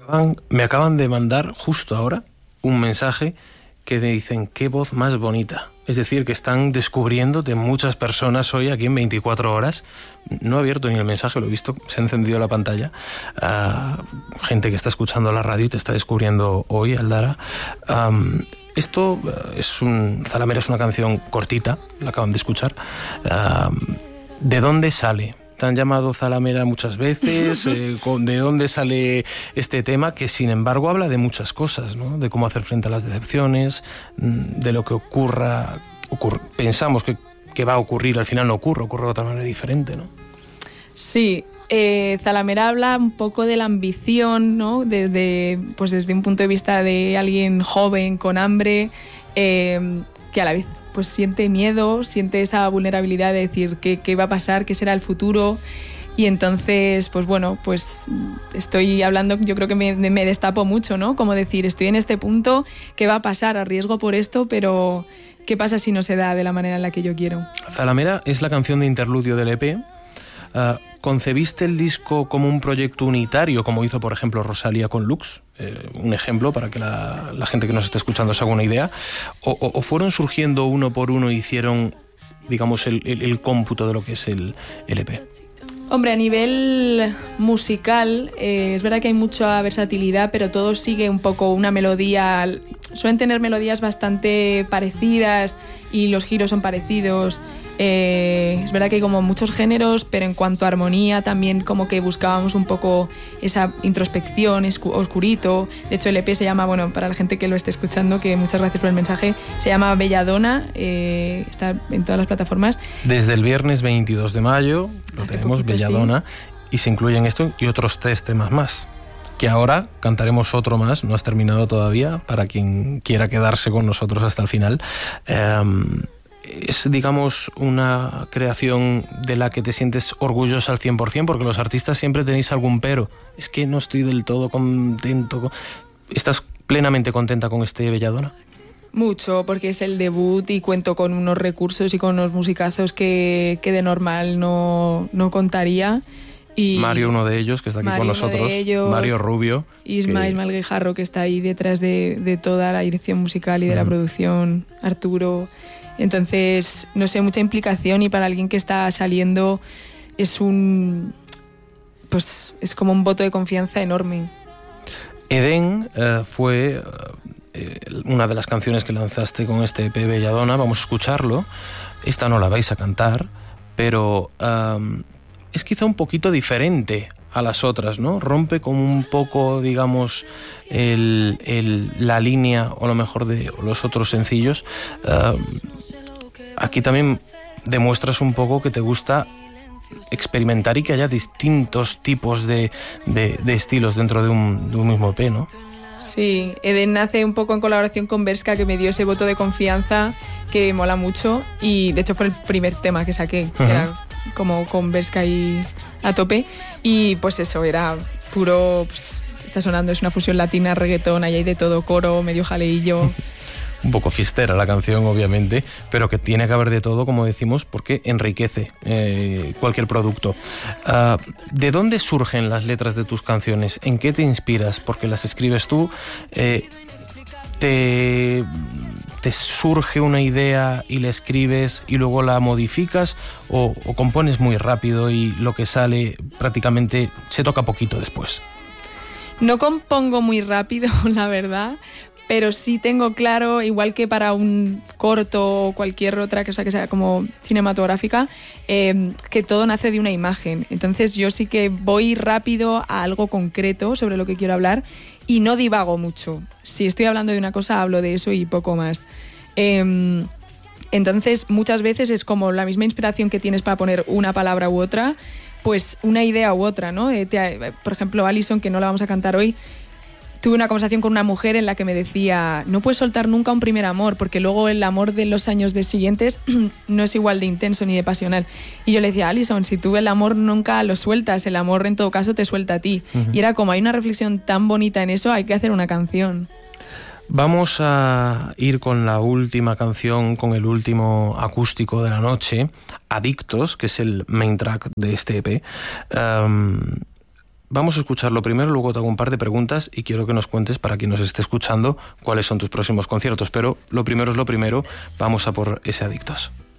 Me acaban de mandar justo ahora un mensaje que me dicen qué voz más bonita. Es decir, que están descubriéndote muchas personas hoy aquí en 24 horas. No he abierto ni el mensaje, lo he visto, se ha encendido la pantalla. Gente que está escuchando la radio y te está descubriendo hoy, Aldara. Esto Zalamera es una canción cortita, la acaban de escuchar. ¿De dónde sale? Te han llamado Zalamera muchas veces. ¿De dónde sale este tema? Que sin embargo habla de muchas cosas, ¿no? De cómo hacer frente a las decepciones, de lo que pensamos que va a ocurrir, al final no ocurre de otra manera diferente, ¿no? Sí, Zalamera habla un poco de la ambición, ¿no? Desde un punto de vista de alguien joven, con hambre, que a la vez pues siente miedo, siente esa vulnerabilidad de decir qué va a pasar, qué será el futuro. Y entonces, pues bueno, pues estoy hablando, yo creo que me destapo mucho, ¿no? Como decir, estoy en este punto, ¿qué va a pasar? Arriesgo por esto, pero ¿qué pasa si no se da de la manera en la que yo quiero? Zalamera es la canción de interludio del EP. ¿Concebiste el disco como un proyecto unitario, como hizo, por ejemplo, Rosalía con Lux? Un ejemplo para que la gente que nos esté escuchando se haga una idea. ¿O fueron surgiendo uno por uno y hicieron, digamos, el cómputo de lo que es el EP? Hombre, a nivel musical, es verdad que hay mucha versatilidad, pero todo sigue un poco una melodía. Suelen tener melodías bastante parecidas y los giros son parecidos. Es verdad que hay como muchos géneros, pero en cuanto a armonía también como que buscábamos un poco esa introspección, oscurito. De hecho el EP se llama, bueno, para la gente que lo esté escuchando, que muchas gracias por el mensaje, se llama Belladona, está en todas las plataformas. Desde el viernes 22 de mayo lo tenemos, poquito, Belladona, sí. Y se incluyen esto y otros 3 temas más, que ahora cantaremos otro más, no has terminado todavía, para quien quiera quedarse con nosotros hasta el final. Es, digamos, una creación de la que te sientes orgullosa al 100%, porque los artistas siempre tenéis algún pero. Es que no estoy del todo contento. ¿Estás plenamente contenta con este Belladona? Mucho, porque es el debut y cuento con unos recursos y con unos musicazos que de normal no contaría. Y Mario, uno de ellos, que está aquí con nosotros. Mario Rubio. Ismael Malguijarro, que está ahí detrás de toda la dirección musical y de la producción. Arturo. Entonces, no sé, mucha implicación, y para alguien que está saliendo es como un voto de confianza enorme. Edén fue una de las canciones que lanzaste con este EP Belladona. Vamos a escucharlo. Esta no la vais a cantar, pero es quizá un poquito diferente a las otras, ¿no? Rompe como un poco, digamos, la línea, o lo mejor de los otros sencillos. Aquí también demuestras un poco que te gusta experimentar y que haya distintos tipos de estilos dentro de un mismo EP, ¿no? Sí, Edén nace un poco en colaboración con Berska, que me dio ese voto de confianza que mola mucho, y de hecho fue el primer tema que saqué, que era como con Berska y a tope, y pues eso, era puro, pues, está sonando, es una fusión latina, reggaetón, ahí hay de todo, coro, medio jaleillo. Un poco fiestera la canción, obviamente, pero que tiene que haber de todo, como decimos, porque enriquece cualquier producto. ¿De dónde surgen las letras de tus canciones? ¿En qué te inspiras? Porque las escribes tú. ¿Te surge una idea y la escribes y luego la modificas, o compones muy rápido y lo que sale prácticamente se toca poquito después? No compongo muy rápido, la verdad, pero sí tengo claro, igual que para un corto o cualquier otra cosa que sea como cinematográfica, que todo nace de una imagen. Entonces yo sí que voy rápido a algo concreto sobre lo que quiero hablar y no divago mucho. Si estoy hablando de una cosa, hablo de eso y poco más. Entonces muchas veces es como la misma inspiración que tienes para poner una palabra u otra, pues una idea u otra, ¿no? Por ejemplo, Alison, que no la vamos a cantar hoy, tuve una conversación con una mujer en la que me decía: no puedes soltar nunca un primer amor, porque luego el amor de los años siguientes no es igual de intenso ni de pasional. Y yo le decía: Alison, si tú el amor nunca lo sueltas, el amor en todo caso te suelta a ti. Y era como, hay una reflexión tan bonita en eso, hay que hacer una canción. Vamos a ir con la última canción, con el último acústico de la noche, Adictos, que es el main track de este EP. vamos a escucharlo primero, luego te hago un par de preguntas y quiero que nos cuentes, para quien nos esté escuchando, cuáles son tus próximos conciertos. Pero lo primero es lo primero, vamos a por ese Adictos.